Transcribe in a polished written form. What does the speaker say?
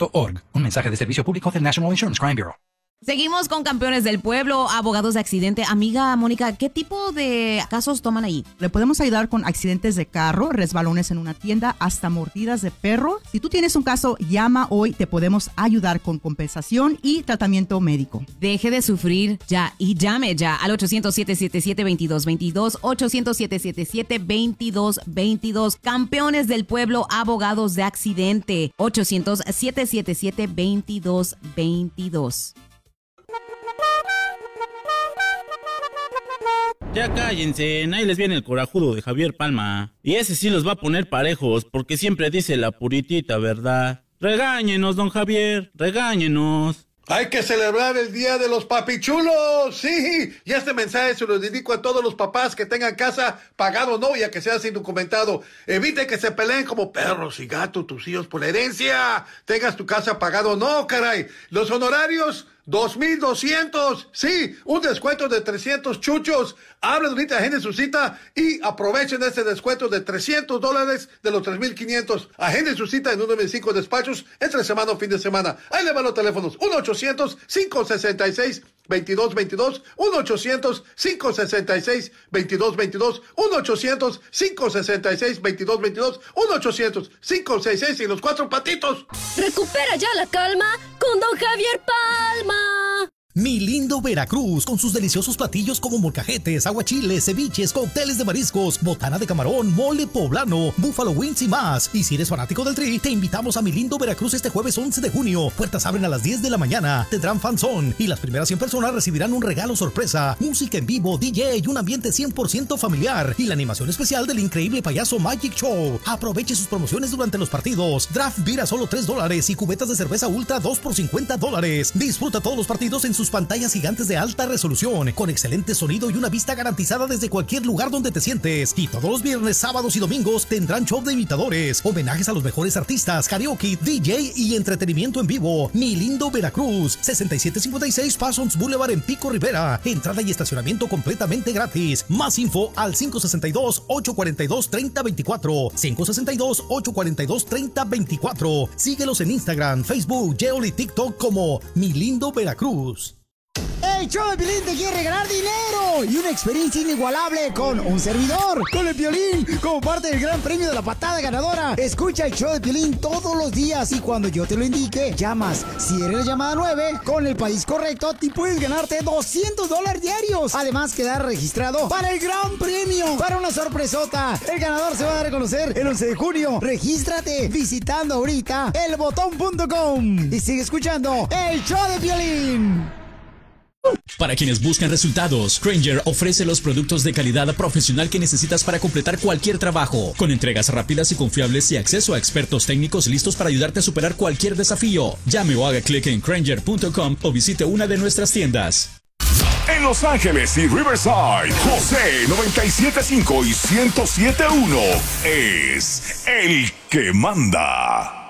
nationalinsurance.org. Un mensaje de servicio público del National Insurance Crime Bureau. Seguimos con Campeones del Pueblo, abogados de accidente. Amiga Mónica, ¿qué tipo de casos toman ahí? Le podemos ayudar con accidentes de carro, resbalones en una tienda, hasta mordidas de perro. Si tú tienes un caso, llama hoy. Te podemos ayudar con compensación y tratamiento médico. Deje de sufrir ya y llame ya al 800-777-2222, 800-777-2222. Campeones del Pueblo, abogados de accidente, 800-777-2222. Ya cállense, ahí les viene el corajudo de Javier Palma. Y ese sí los va a poner parejos, porque siempre dice la puritita verdad. Regáñenos, don Javier, regáñenos. Hay que celebrar el Día de los Papichulos, sí. Y este mensaje se lo dedico a todos los papás que tengan casa pagado o no, ya que seas indocumentado. Evite que se peleen como perros y gatos tus hijos por la herencia. Tengas tu casa pagado o no, caray. Los honorarios, 2,200. Sí, un descuento de 300 chuchos. Hablen ahorita, agenden su cita y aprovechen ese descuento de $300 de los 3,500. Agenden su cita en uno de mis 5 despachos entre semana o fin de semana. Ahí le van los teléfonos: 1-800-566-2222, 1-800-566-2222, 1-800-566-2222, 1-800-566 y los 4 patitos. Recupera ya la calma con don Javier Palma. Mi lindo Veracruz, con sus deliciosos platillos como molcajetes, aguachiles, ceviches, cócteles de mariscos, botana de camarón, mole poblano, buffalo wings y más. Y si eres fanático del Tri, te invitamos a Mi lindo Veracruz este jueves 11 de junio. Puertas abren a las 10 de la mañana. Tendrán fanzón y las primeras 100 personas recibirán un regalo sorpresa, música en vivo, DJ y un ambiente 100% familiar. Y la animación especial del increíble payaso Magic Show. Aproveche sus promociones durante los partidos. Draft beer a solo $3 y cubetas de cerveza ultra 2 por $50. Disfruta todos los partidos en sus pantallas gigantes de alta resolución, con excelente sonido y una vista garantizada desde cualquier lugar donde te sientes. Y todos los viernes, sábados y domingos tendrán show de imitadores, homenajes a los mejores artistas, karaoke, DJ y entretenimiento en vivo. Mi lindo Veracruz, 6756 Parsons Boulevard en Pico Rivera. Entrada y estacionamiento completamente gratis. Más info al 562-842-3024. 562-842-3024. Síguelos en Instagram, Facebook, Yeol y TikTok como Mi lindo Veracruz. El show de Piolín te quiere regalar dinero y una experiencia inigualable con un servidor, con el Piolín, como parte del gran premio de la patada ganadora. Escucha el show de Piolín todos los días y cuando yo te lo indique, llamas. Si eres la llamada 9, con el país correcto, te puedes ganarte $200 diarios. Además, quedar registrado para el gran premio, para una sorpresota. El ganador se va a dar a conocer el 11 de junio. Regístrate visitando ahorita elbotón.com y sigue escuchando el show de Piolín. Para quienes buscan resultados, Grainger ofrece los productos de calidad profesional que necesitas para completar cualquier trabajo, con entregas rápidas y confiables y acceso a expertos técnicos listos para ayudarte a superar cualquier desafío. Llame o haga clic en Grainger.com o visite una de nuestras tiendas. En Los Ángeles y Riverside, José 97.5 y 107.1 es el que manda.